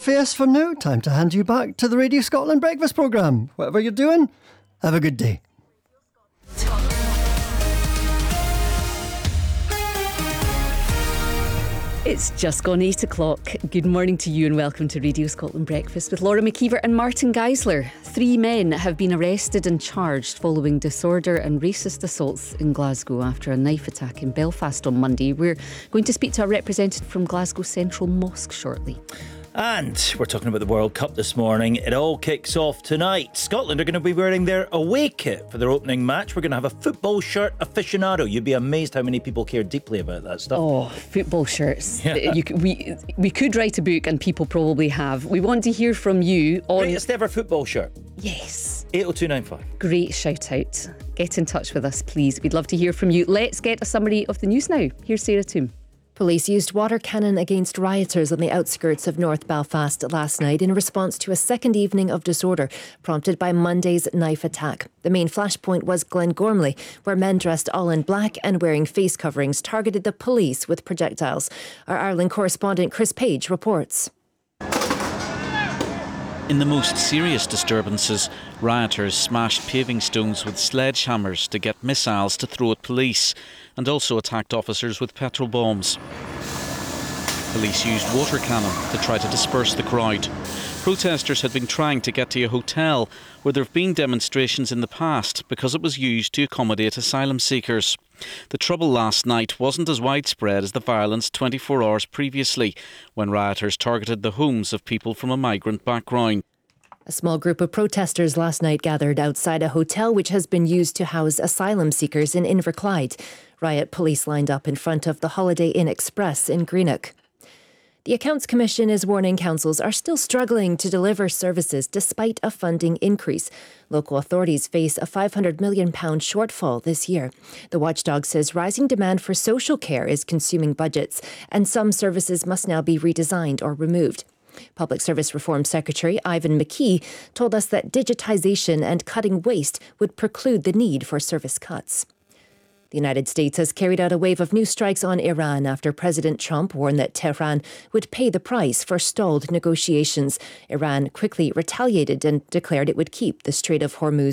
face from now. Time to hand you back to the Radio Scotland Breakfast Programme. Whatever you're doing, have a good day. It's just gone 8 o'clock. Good morning to you and welcome to Radio Scotland Breakfast with Laura McKeever and Martin Geisler. 3 men have been arrested and charged following disorder and racist assaults in Glasgow after a knife attack in Belfast on Monday. We're going to speak to a representative from Glasgow Central Mosque shortly. And we're talking about the World Cup this morning. It all kicks off tonight. Scotland are going to be wearing their away kit for their opening match. We're going to have a football shirt aficionado. You'd be amazed how many people care deeply about that stuff. Oh, football shirts. Yeah. We could write a book and people probably have. We want to hear from you on... Greatest ever football shirt. Yes. 80295. Great shout out. Get in touch with us, please. We'd love to hear from you. Let's get a summary of the news now. Here's Sarah Toom. Police used water cannon against rioters on the outskirts of North Belfast last night in response to a second evening of disorder prompted by Monday's knife attack. The main flashpoint was Glengormley, where men dressed all in black and wearing face coverings targeted the police with projectiles. Our Ireland correspondent Chris Page reports. In the most serious disturbances, rioters smashed paving stones with sledgehammers to get missiles to throw at police, and also attacked officers with petrol bombs. Police used water cannon to try to disperse the crowd. Protesters had been trying to get to a hotel where there have been demonstrations in the past because it was used to accommodate asylum seekers. The trouble last night wasn't as widespread as the violence 24 hours previously, when rioters targeted the homes of people from a migrant background. A small group of protesters last night gathered outside a hotel which has been used to house asylum seekers in Inverclyde. Riot police lined up in front of the Holiday Inn Express in Greenock. The Accounts Commission is warning councils are still struggling to deliver services despite a funding increase. Local authorities face a £500 million shortfall this year. The watchdog says rising demand for social care is consuming budgets, and some services must now be redesigned or removed. Public Service Reform Secretary Ivan McKee told us that digitisation and cutting waste would preclude the need for service cuts. The United States has carried out a wave of new strikes on Iran after President Trump warned that Tehran would pay the price for stalled negotiations. Iran quickly retaliated and declared it would keep the Strait of Hormuz